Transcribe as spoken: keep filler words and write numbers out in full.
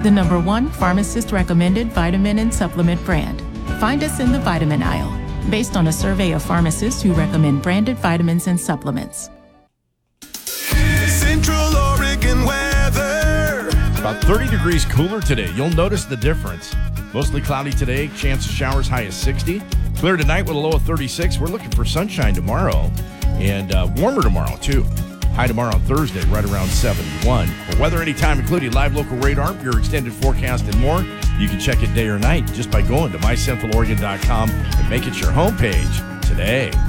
the number one pharmacist-recommended vitamin and supplement brand. Find us in the vitamin aisle, based on a survey of pharmacists who recommend branded vitamins and supplements. Central Oregon weather. About thirty degrees cooler today. You'll notice the difference. Mostly cloudy today. Chance of showers high as sixty. Clear tonight with a low of thirty-six. We're looking for sunshine tomorrow. And uh, warmer tomorrow, too. High tomorrow on Thursday, right around seventy-one. For weather anytime, including live local radar, your extended forecast, and more, you can check it day or night just by going to my central oregon dot com and make it your homepage today.